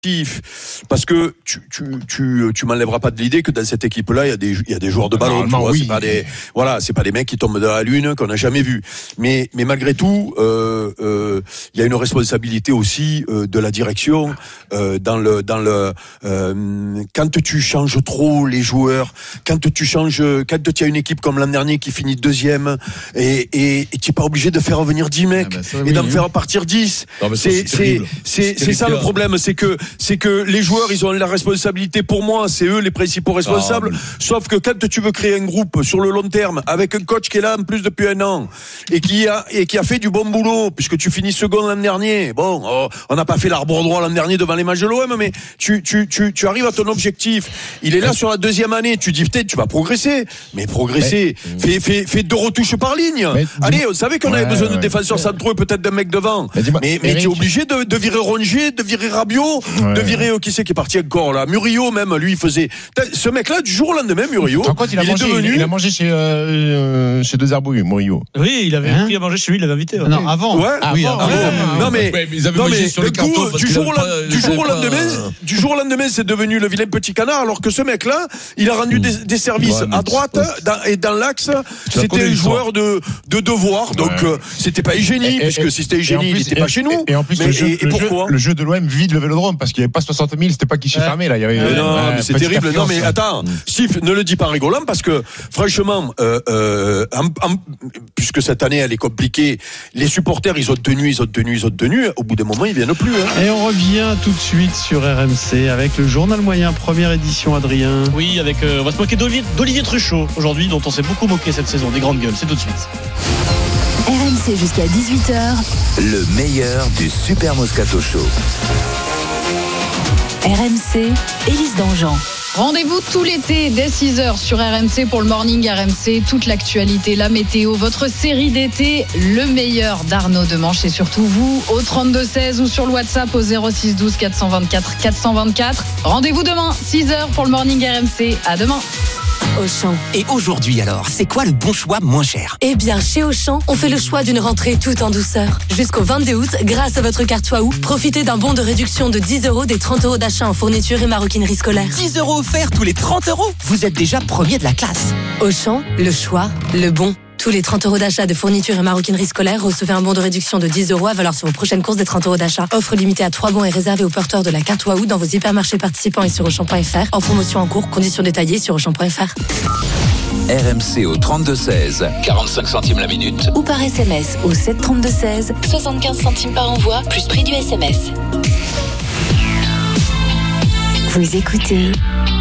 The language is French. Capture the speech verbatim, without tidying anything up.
parce que tu tu tu tu m'enlèveras pas de l'idée que dans cette équipe-là il y a des il y a des joueurs de ballon, tu vois, oui. c'est pas des voilà c'est pas des mecs qui tombent de la lune qu'on n'a jamais vu, mais mais malgré tout euh, euh, il y a une responsabilité aussi euh, de la direction euh, dans le dans le euh, quand tu changes trop les joueurs, quand tu changes quand tu as une équipe comme l'an dernier qui finit deuxième et et, et tu es pas obligé de faire revenir dix mecs ah ben ça, et oui, d'en oui. faire partir dix. Non, c'est ça, c'est c'est c'est, c'est ça le problème, c'est que c'est que les joueurs, ils ont la responsabilité. Pour moi, c'est eux les principaux responsables. Ah, mais... Sauf que quand tu veux créer un groupe sur le long terme, avec un coach qui est là en plus depuis un an, et qui a, et qui a fait du bon boulot, puisque tu finis second l'an dernier. Bon, oh, on n'a pas fait l'arbre droit l'an dernier devant les matchs de l'O M, mais tu, tu, tu, tu arrives à ton objectif. Il est là sur la deuxième année. Tu dis peut-être, tu vas progresser. Mais progresser, mais... fais, fais, fais deux retouches par ligne. Mais... Allez, on savait qu'on ouais, avait besoin ouais, de défenseurs ouais. centraux et peut-être d'un mec devant. Mais, mais, mais tu es obligé de, de virer Rongier, de virer Rabiot, ouais. de virer, qui c'est qui est parti encore là, Murillo même, lui il faisait ce mec là du jour au lendemain, Murillo il, a il mangé, est devenu il a mangé chez euh, chez deux Herbouilles, Murillo. Oui, il avait hein pris à manger chez lui, il l'avait invité. Ouais. Non, avant. Ouais, avant, oui, avant. avant. avant. Non mais, ouais, mais ils avaient non, mangé mais sur le carton du jour au lendemain, du jour au lendemain, du jour au lendemain, c'est devenu le vilain petit canard, alors que ce mec là, il a rendu mmh. des, des services ouais, à droite dans, et dans l'axe, c'était un joueur de de devoir, donc ouais. euh, c'était pas hygiénie, et, puisque et, si c'était hygiénie, il était pas chez nous. Et en plus et pourquoi le jeu de l'O M vide le Vélodrome parce qu'il y avait pas soixante mille, c'était pas guichet ouais. fermé là, il y avait mais non, euh, mais c'est terrible. Non mais attends, Steve, ne le dis pas rigolant parce que franchement euh, euh, en, en, puisque cette année elle est compliquée, les supporters ils ont tenu, ils ont tenu, ils ont tenu, au bout d'un moment ils viennent plus hein. Et on revient tout de suite sur R M C avec le journal moyen, première édition. Adrien. Oui, avec euh, on va se moquer d'Olivier, d'Olivier Truchot aujourd'hui, dont on s'est beaucoup moqué cette saison, des grandes gueules, c'est tout de suite. R M C jusqu'à dix-huit heures. Le meilleur du Super Moscato Show. R M C, Élise Dangean. Rendez-vous tout l'été dès six heures sur R M C pour le Morning R M C. Toute l'actualité, la météo, votre série d'été, le meilleur d'Arnaud Demanche et surtout vous au trente-deux seize ou sur le WhatsApp au zéro six douze quatre cent vingt-quatre quatre cent vingt-quatre. Rendez-vous demain, six heures pour le Morning R M C. À demain. Auchan. Et aujourd'hui alors, c'est quoi le bon choix moins cher ? Eh bien, chez Auchan, on fait le choix d'une rentrée tout en douceur. Jusqu'au vingt-deux août, grâce à votre carte Waouh, profitez d'un bon de réduction de dix euros des trente euros d'achat en fourniture et maroquinerie scolaire. dix euros offerts tous les trente euros ? Vous êtes déjà premier de la classe. Auchan, le choix, le bon. Tous les trente euros d'achat de fourniture et maroquinerie scolaire, recevez un bon de réduction de dix euros à valeur sur vos prochaines courses des trente euros d'achat. Offre limitée à trois bons et réservée aux porteurs de la carte Waouh dans vos hypermarchés participants et sur Auchan point F R. En promotion en cours, conditions détaillées sur Auchan point F R. R M C au trente-deux seize, quarante-cinq centimes la minute. Ou par S M S au sept trente-deux seize, soixante-quinze centimes par envoi, plus prix du S M S. Vous écoutez